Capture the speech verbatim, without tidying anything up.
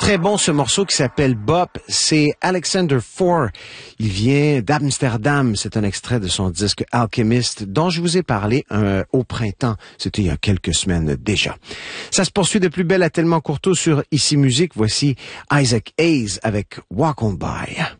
Très bon ce morceau qui s'appelle Bop, c'est Alexander Four. Il vient d'Amsterdam, c'est un extrait de son disque Alchemist dont je vous ai parlé euh, au printemps, c'était il y a quelques semaines déjà. Ça se poursuit de plus belle à Tellement Courteau sur Ici Musique, voici Isaac Hayes avec Walk On By.